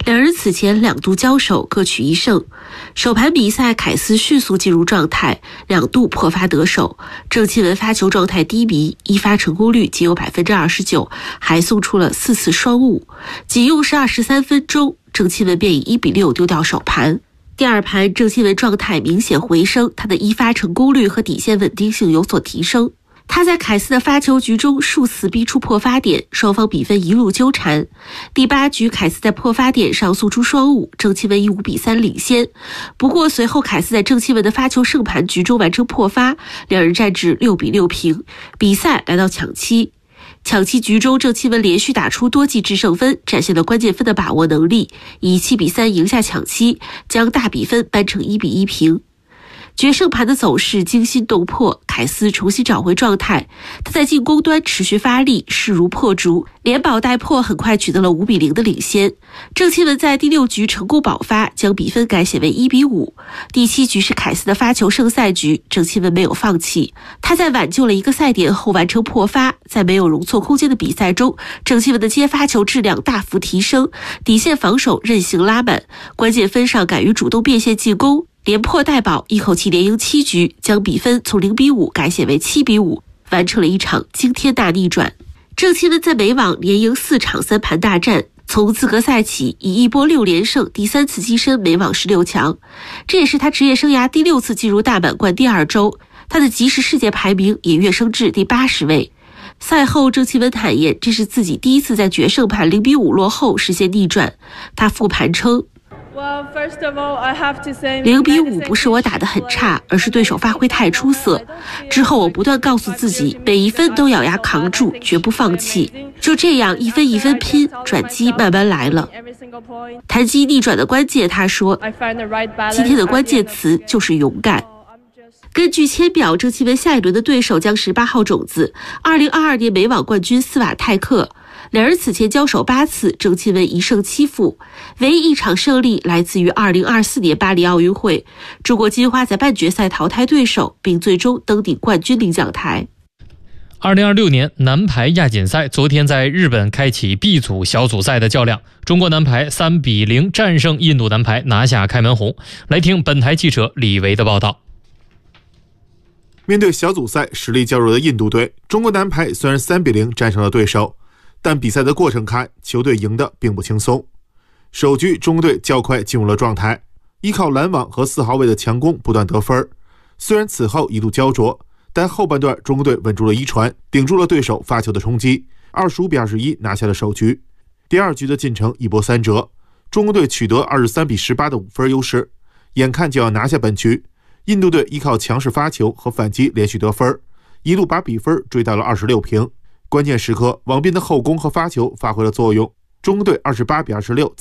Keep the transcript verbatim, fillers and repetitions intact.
两人此前两度交手各取一胜，首盘比赛凯斯迅速进入状态，两度破发得手。郑钦文发球状态低迷，一发成功率仅有 百分之二十九， 还送出了四次双误。仅用时二十三分钟，郑钦文便以一比六丢掉首盘。第二盘，郑钦文状态明显回升，他的一发成功率和底线稳定性有所提升。他在凯斯的发球局中数次逼出破发点，双方比分一路纠缠。第八局，凯斯在破发点上送出双误，郑钦文以五比三领先。不过随后凯斯在郑钦文的发球胜盘局中完成破发，两人战至六比六平，比赛来到抢七。抢七局中，郑钦文连续打出多记制胜分，展现了关键分的把握能力，以七比三赢下抢七，将大比分扳成一比一平。决胜盘的走势惊心动魄，凯斯重新找回状态，他在进攻端持续发力，势如破竹，连保带破，很快取得了五比零的领先。郑钦文在第六局成功保发，将比分改写为一比五。第七局是凯斯的发球胜赛局，郑钦文没有放弃，他在挽救了一个赛点后完成破发。在没有容错空间的比赛中，郑钦文的接发球质量大幅提升，底线防守韧性拉满，关键分上敢于主动变线进攻，连破带保，一口气连赢七局，将比分从零比五改写为七比五，完成了一场惊天大逆转。郑钦文在美网连赢四场三盘大战，从资格赛起以一波六连胜，第三次跻身美网十六强，这也是他职业生涯第六次进入大满贯第二周，他的即时世界排名也跃升至第八十位。赛后，郑钦文坦言，这是自己第一次在决胜盘零比五落后实现逆转。他复盘称，零比五不是我打得很差，而是对手发挥太出色。之后我不断告诉自己，每一分都咬牙扛住，绝不放弃。就这样一分一分拼，转机慢慢来了。谈及逆转的关键，他说，今天的关键词就是勇敢。根据签表，郑钦文下一轮的对手将十八号种子二零二二年美网冠军斯瓦泰克。两人此前交手八次，郑钦文一胜七负，唯一一场胜利来自于二零二四年巴黎奥运会，中国金花在半决赛淘汰对手，并最终登顶冠军领奖台。 二零二六年男排亚锦赛昨天在日本开启 B 组小组赛的较量，中国男排三比零战胜印度男排，拿下开门红。来听本台记者李维的报道。 面对小组赛实力较弱的印度队，中国男排虽然三比零战胜了对手，但比赛的过程看，球队赢得并不轻松。首局中国队较快进入了状态，依靠拦网和四号位的强攻不断得分。虽然此后一度焦灼，但后半段中国队稳住了一传，顶住了对手发球的冲击，二十五比二十一拿下了首局。第二局的进程一波三折，中国队取得二十三比十八的五分优势，眼看就要拿下本局。印度队依靠强势发球和反击连续得分，一路把比分追到了二十六平。关键时刻，网边的后攻和发球发挥了作用，中国队二十八比二十六